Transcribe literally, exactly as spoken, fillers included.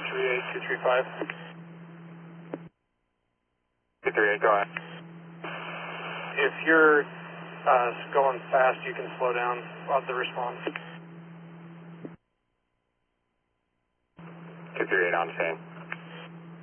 three eight, two three five. two three eight, go ahead. If you're uh, going fast, you can slow down on the response. two three eight on chain.